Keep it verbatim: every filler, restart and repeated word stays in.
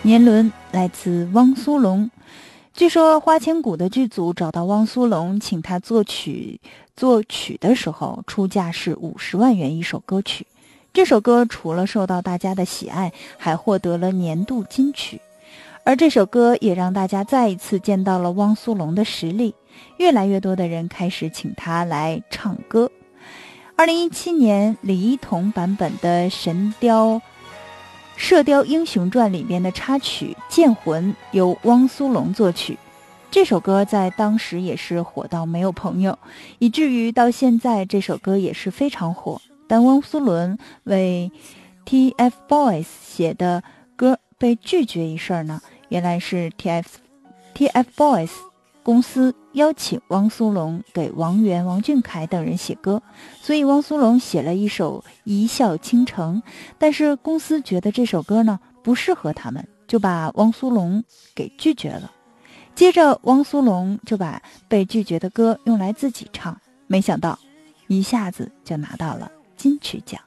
年轮来自汪苏泷。据说花千骨的剧组找到汪苏泷，请他作曲作曲的时候，出价是五十万元一首歌曲。这首歌除了受到大家的喜爱，还获得了年度金曲。而这首歌也让大家再一次见到了汪苏泷的实力，越来越多的人开始请他来唱歌。二零一七年李一桐版本的《神雕射雕英雄传》里边的插曲《剑魂》由汪苏泷作曲，这首歌在当时也是火到没有朋友，以至于到现在这首歌也是非常火。但汪苏泷为 T F Boys 写的歌被拒绝一事呢，原来是 T F T F Boys 公司邀请汪苏泷给王源、王俊凯等人写歌，所以汪苏泷写了一首《一笑倾城》，但是公司觉得这首歌呢不适合他们，就把汪苏泷给拒绝了。接着汪苏泷就把被拒绝的歌用来自己唱，没想到一下子就拿到了金曲奖。